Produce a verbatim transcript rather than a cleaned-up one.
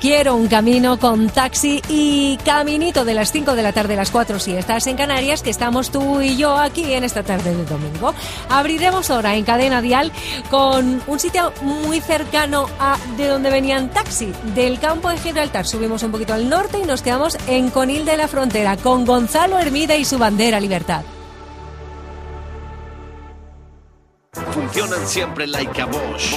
Quiero un camino con taxi y caminito de las cinco de la tarde a las cuatro si estás en Canarias, que estamos tú y yo aquí en esta tarde de domingo. Abriremos ahora en Cadena Dial con un sitio muy cercano a de donde venían taxi, del campo de Gibraltar. Subimos un poquito al norte y nos quedamos en Conil de la Frontera con Gonzalo Hermida y su bandera Libertad. Funcionan siempre like a Bosch.